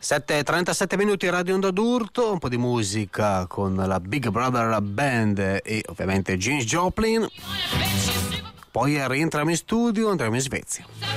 7:37 minuti, Radio Onda d'Urto, un po' di musica con la Big Brother Band e ovviamente Janis Joplin. Poi rientriamo in studio, andremo in Svezia.